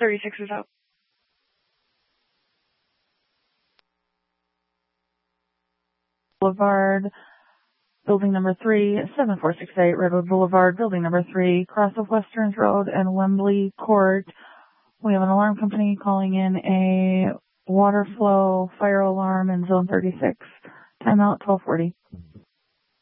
36 is out. Boulevard, building number 3, 7468 Redwood Boulevard, building number 3, cross of Westerns Road and Wembley Court. We have an alarm company calling in a water flow fire alarm in zone 36. Timeout 1240.